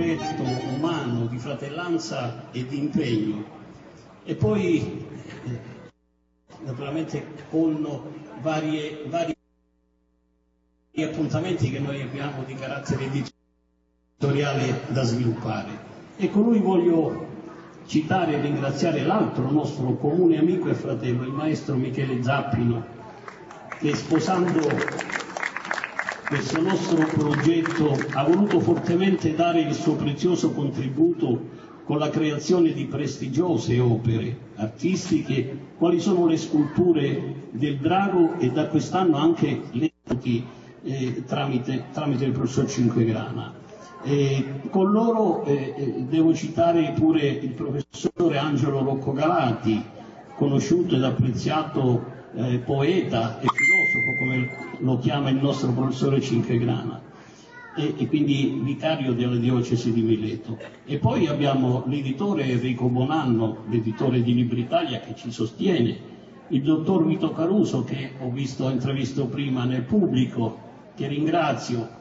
progetto umano di fratellanza e di impegno, e poi naturalmente con vari appuntamenti che noi abbiamo di carattere editoriale da sviluppare. E con lui voglio citare e ringraziare l'altro nostro comune amico e fratello, il maestro Michele Zappino, che sposando questo nostro progetto ha voluto fortemente dare il suo prezioso contributo con la creazione di prestigiose opere artistiche, quali sono le sculture del drago e da quest'anno anche le tramite il professor Cinquegrana. Con loro devo citare pure il professore Angelo Rocco Galati, conosciuto ed apprezzato poeta e filosofo, come lo chiama il nostro professore Cinquegrana, e quindi vicario della diocesi di Mileto. E poi abbiamo l'editore Enrico Bonanno, l'editore di Libri Italia, che ci sostiene, il dottor Vito Caruso, che ho intravisto prima nel pubblico, che ringrazio,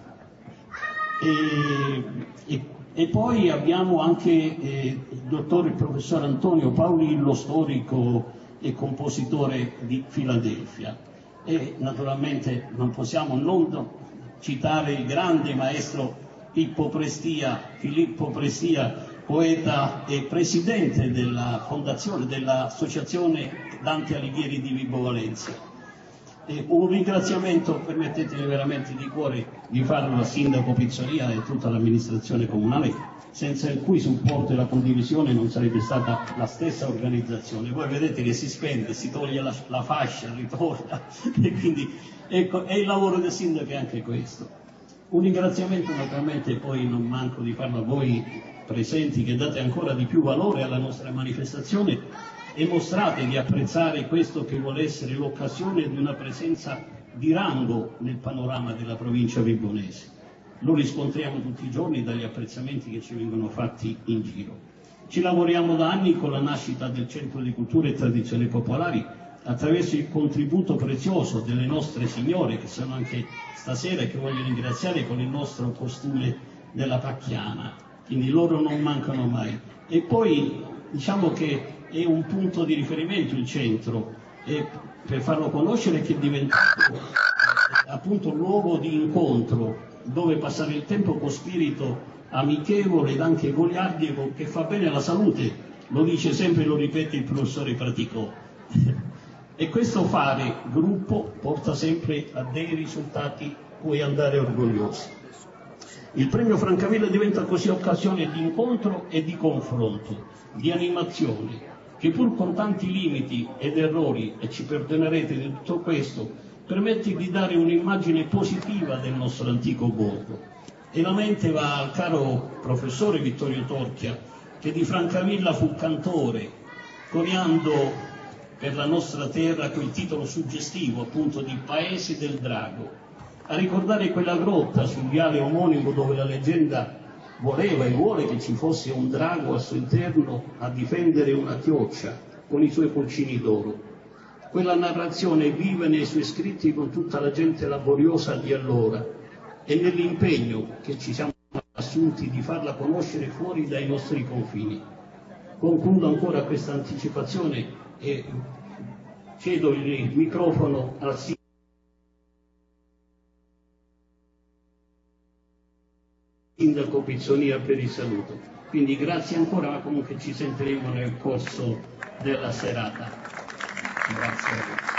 e poi abbiamo anche il professor Antonio Paolillo, storico e compositore di Filadelfia. E naturalmente non possiamo non citare il grande maestro Filippo Prestia, poeta e presidente della fondazione dell'associazione Dante Alighieri di Vibo Valentia. Un ringraziamento, permettetemi veramente di cuore di farlo al sindaco Pizzoria e a tutta l'amministrazione comunale, senza il cui supporto e la condivisione non sarebbe stata la stessa organizzazione. Voi vedete che si spende, si toglie la fascia, ritorna, e quindi ecco, è il lavoro del sindaco, è anche questo. Un ringraziamento naturalmente, poi non manco di farlo a voi presenti, che date ancora di più valore alla nostra manifestazione e mostrate di apprezzare questo che vuole essere l'occasione di una presenza di rango nel panorama della provincia vibonese. Lo riscontriamo tutti i giorni dagli apprezzamenti che ci vengono fatti in giro. Ci lavoriamo da anni con la nascita del Centro di Cultura e Tradizioni Popolari, attraverso il contributo prezioso delle nostre signore, che sono anche stasera e che voglio ringraziare con il nostro costume della pacchiana, quindi loro non mancano mai. E poi diciamo che è un punto di riferimento il centro, e per farlo conoscere, che è diventato appunto un luogo di incontro dove passare il tempo con spirito amichevole ed anche goliardico, che fa bene alla salute, lo dice sempre e lo ripete il professore Praticò. E questo fare gruppo porta sempre a dei risultati cui andare orgogliosi. Il premio Francavilla diventa così occasione di incontro e di confronto, di animazione, che pur con tanti limiti ed errori, e ci perdonerete di tutto questo, permette di dare un'immagine positiva del nostro antico borgo. E la mente va al caro professore Vittorio Torchia, che di Francavilla fu cantore, coniando per la nostra terra quel titolo suggestivo appunto di Paese del Drago, a ricordare quella grotta sul viale omonimo dove la leggenda voleva e vuole che ci fosse un drago al suo interno a difendere una chioccia con i suoi pulcini d'oro. Quella narrazione vive nei suoi scritti con tutta la gente laboriosa di allora e nell'impegno che ci siamo assunti di farla conoscere fuori dai nostri confini. Concludo ancora questa anticipazione e cedo il microfono al sindaco Pizzonia per il saluto. Quindi grazie ancora, ma comunque ci sentiremo nel corso della serata. Grazie.